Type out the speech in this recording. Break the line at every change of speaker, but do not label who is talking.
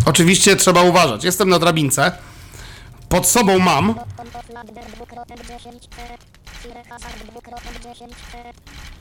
Oczywiście trzeba uważać. Jestem na drabince. Pod sobą mam...